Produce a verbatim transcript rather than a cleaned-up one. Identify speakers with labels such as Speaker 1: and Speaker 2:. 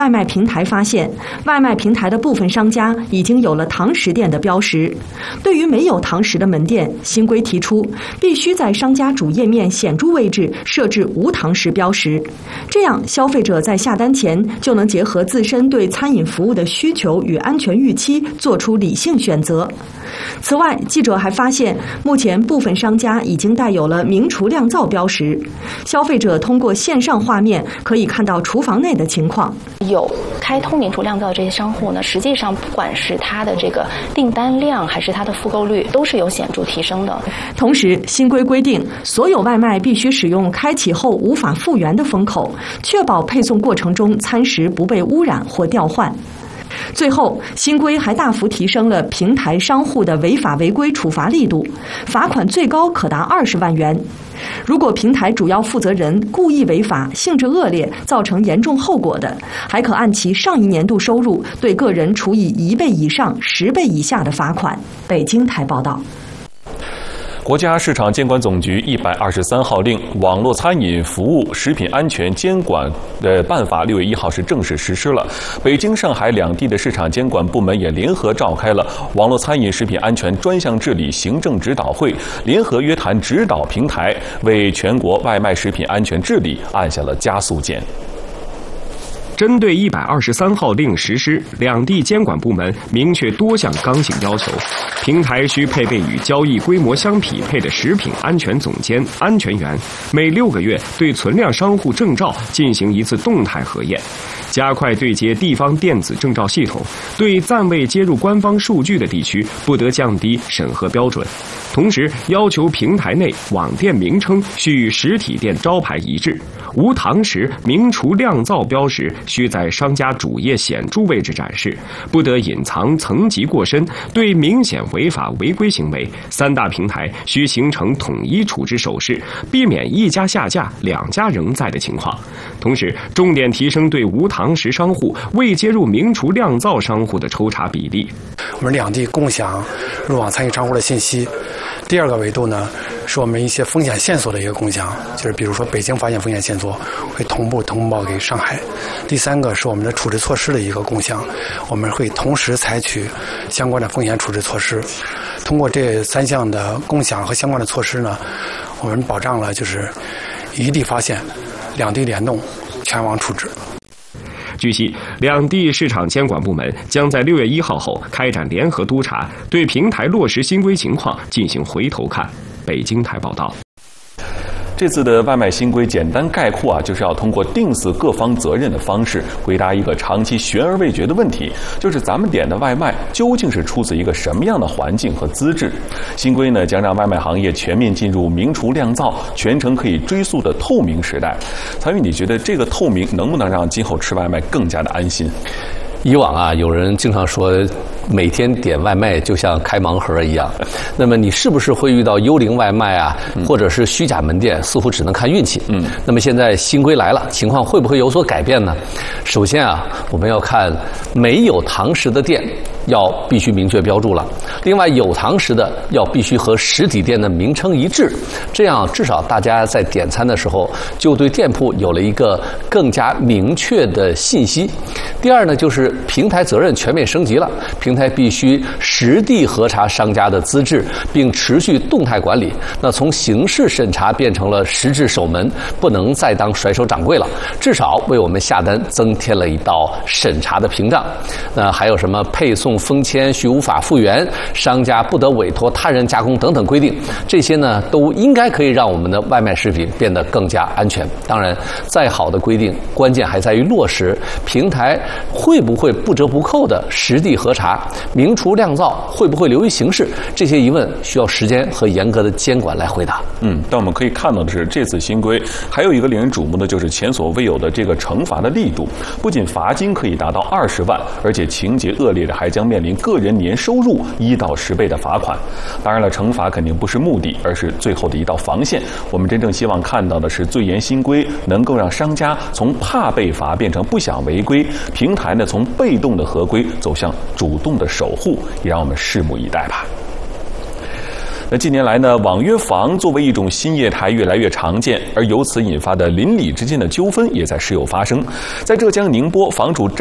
Speaker 1: 外卖平台发现，外卖平台的部分商家已经有了堂食店的标识。对于没有堂食的门店，新规提出必须在商家主页面显著位置设置无堂食标识，这样消费者在下单前就能结合自身对餐饮服务的需求与安全预期，做出理性选择。此外，记者还发现，目前部分商家已经带有了明厨亮灶标识，消费者通过线上画面可以看到厨房内的情况。
Speaker 2: 有开通明厨亮灶的这些商户呢，实际上不管是它的这个订单量还是它的复购率，都是有显著提升的。
Speaker 1: 同时，新规规定，所有外卖必须使用开启后无法复原的封口，确保配送过程中餐食不被污染或调换。最后，新规还大幅提升了平台商户的违法违规处罚力度，罚款最高可达二十万元。如果平台主要负责人故意违法、性质恶劣、造成严重后果的，还可按其上一年度收入对个人处以一倍以上十倍以下的罚款。北京台报道。
Speaker 3: 国家市场监管总局一百二十三号令《网络餐饮服务食品安全监管的办法》六月一号是正式实施了。北京、上海两地的市场监管部门也联合召开了网络餐饮食品安全专项治理行政指导会，联合约谈指导平台，为全国外卖食品安全治理按下了加速键。
Speaker 4: 针对一百二十三号令实施，两地监管部门明确多项刚性要求：平台需配备与交易规模相匹配的食品安全总监、安全员，每六个月对存量商户证照进行一次动态核验；加快对接地方电子证照系统，对暂未接入官方数据的地区不得降低审核标准。同时，要求平台内网店名称需与实体店招牌一致，无堂食、明厨亮灶标识需在商家主页显著位置展示，不得隐藏层级过深。对明显违法违规行为，三大平台需形成统一处置手势，避免一家下架、两家仍在的情况。同时，重点提升对无堂食商户、未接入明厨亮灶商户的抽查比例。
Speaker 5: 我们两地共享入网参与商户的信息。第二个维度呢，是我们一些风险线索的一个共享，就是比如说北京发现风险线索，会同步通报给上海。第三个是我们的处置措施的一个共享，我们会同时采取相关的风险处置措施。通过这三项的共享和相关的措施呢，我们保障了就是一地发现，两地联动，全网处置。
Speaker 4: 据悉，两地市场监管部门将在六月一号后开展联合督查，对平台落实新规情况进行回头看。北京台报道。
Speaker 3: 这次的外卖新规简单概括啊，就是要通过定死各方责任的方式，回答一个长期悬而未决的问题，就是咱们点的外卖究竟是出自一个什么样的环境和资质。新规呢，将让外卖行业全面进入明厨亮灶、全程可以追溯的透明时代。曹宇，你觉得这个透明能不能让今后吃外卖更加的安心？
Speaker 6: 以往啊，有人经常说每天点外卖就像开盲盒一样，那么你是不是会遇到幽灵外卖啊，或者是虚假门店，似乎只能看运气。嗯，那么现在新规来了，情况会不会有所改变呢？首先啊，我们要看没有堂食的店要必须明确标注了，另外有堂食的要必须和实体店的名称一致，这样至少大家在点餐的时候就对店铺有了一个更加明确的信息。第二呢，就是平台责任全面升级了，平台必须实地核查商家的资质，并持续动态管理。那从形式审查变成了实质守门，不能再当甩手掌柜了，至少为我们下单增添了一道审查的屏障。那还有什么配送封签需无法复原，商家不得委托他人加工等等规定，这些呢都应该可以让我们的外卖食品变得更加安全。当然，再好的规定，关键还在于落实，平台会不会不折不扣的实地核查，明厨亮灶会不会流于形式，这些疑问需要时间和严格的监管来回答。
Speaker 3: 嗯，但我们可以看到的是，这次新规还有一个令人瞩目的就是前所未有的这个惩罚的力度，不仅罚金可以达到二十万，而且情节恶劣的还将面临个人年收入一到十倍的罚款。当然了，惩罚肯定不是目的，而是最后的一道防线。我们真正希望看到的是最严新规能够让商家从怕被罚变成不想违规，平台呢从被动的合规走向主动的守护，也让我们拭目以待吧。 那近年来呢，网约房作为一种新业态越来越常见，而由此引发的邻里之间的纠纷也在时有发生。在浙江宁波，房主